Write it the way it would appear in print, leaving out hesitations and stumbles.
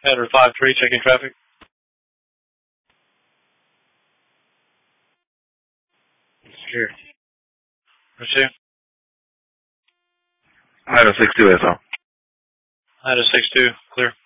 Header 5-3, checking traffic. Here. Receive. Item 62 SO. Header 6-2, clear.